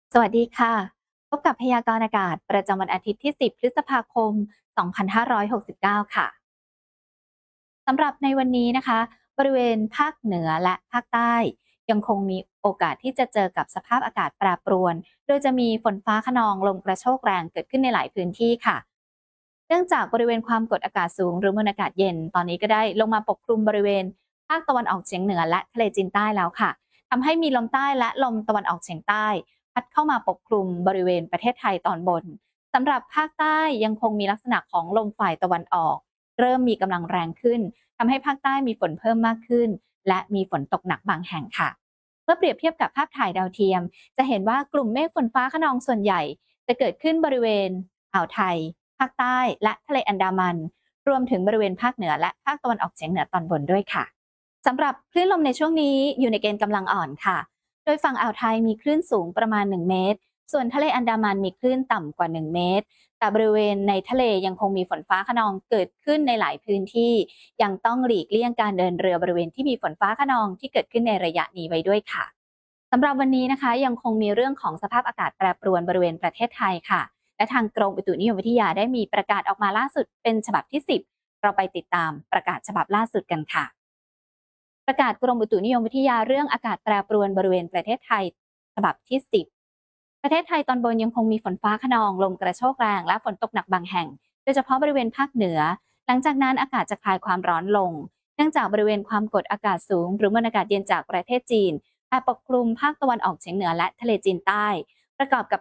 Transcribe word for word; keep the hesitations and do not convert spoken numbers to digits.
สวัสดีค่ะพบกับพยากรณ์อากาศประจำวันอาทิตย์ที่ สิบ พฤษภาคม สองพันห้าร้อยหกสิบเก้า ค่ะสำหรับในวันนี้นะคะบริเวณภาคเหนือและภาคใต้ยังคงมีโอกาสที่จะเจอกับสภาพอากาศแปรปรวนโดยจะมีฝนฟ้าคะนองลมกระโชกแรงเกิดขึ้นในหลายพื้นที่ค่ะเนื่องจากบริเวณความกดอากาศสูงหรือมวลอากาศเย็นตอนนี้ก็ได้ลงมาปกคลุมบริเวณภาคตะวันออกเฉียงเหนือและทะเลจีนใต้แล้วค่ะทำให้มีลมใต้และลมตะวันออกเฉียงใต้ พัดเข้ามาปกคลุมบริเวณประเทศไทยตอนบนสำหรับภาคใต้ยังคงมีลักษณะของลมฝ่ายตะวันออกเริ่มมีกำลังแรงขึ้นทำให้ภาคใต้มีฝนเพิ่มมากขึ้นและมีฝนตกหนักบางแห่งค่ะเมื่อเปรียบเทียบกับภาพถ่ายดาวเทียมจะเห็นว่ากลุ่มเมฆฝนฟ้าคะนองส่วนใหญ่จะเกิดขึ้นบริเวณอ่าวไทยภาคใต้และทะเลอันดามันรวมถึงบริเวณภาคเหนือและภาคตะวันออกเฉียงเหนือตอนบนด้วยค่ะสำหรับคลื่นลมในช่วงนี้อยู่ในเกณฑ์กำลังอ่อนค่ะ โดยฝั่งอ่าวไทยมีคลื่นสูงประมาณหนึ่งเมตร ส่วนทะเลอันดามันมีคลื่นต่ำกว่าหนึ่งเมตร แต่บริเวณในทะเลยังคงมีฝนฟ้าคะนองเกิดขึ้นในหลายพื้นที่ ยังต้องหลีกเลี่ยงการเดินเรือบริเวณที่มีฝนฟ้าคะนองที่เกิดขึ้นในระยะนี้ไว้ด้วยค่ะสำหรับวันนี้นะคะยังคงมีเรื่องของสภาพอากาศแปรปรวนบริเวณประเทศไทยค่ะและทางกรมอุตุนิยมวิทยาได้มีประกาศออกมาล่าสุดเป็นฉบับที่ สิบ เราไปติดตามประกาศฉบับล่าสุดกันค่ะ ประกาศกรมอุตุนิยมวิทยาเรื่องอากาศแปรปรวนบริเวณประเทศไทยฉบับที่ สิบ ประเทศไทยตอนบนยังคงมีฝนฟ้าคะนองลมกระโชกแรงและฝนตกหนักบางแห่งโดยเฉพาะบริเวณภาคเหนือหลังจากนั้นอากาศจะคลายความร้อนลงเนื่องจากบริเวณความกดอากาศสูงหรือมวลอากาศเย็นจากประเทศจีนแผ่ปกคลุมภาคตะวันออกเฉียงเหนือและทะเลจีนใต้ประกอบกับ